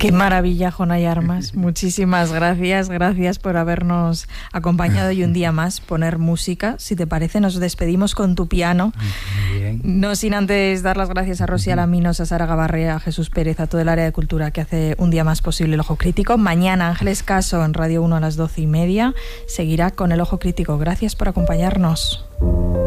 Qué maravilla, Jonay Armas. Muchísimas gracias. Gracias por habernos acompañado y un día más poner música. Si te parece, nos despedimos con tu piano. Muy bien. No sin antes dar las gracias a Rosy Alaminos, a Sara Gabarre, a Jesús Pérez, a todo el área de cultura que hace un día más posible el Ojo Crítico. Mañana Ángeles Caso en Radio 1 a las 12:30 seguirá con el Ojo Crítico. Gracias por acompañarnos.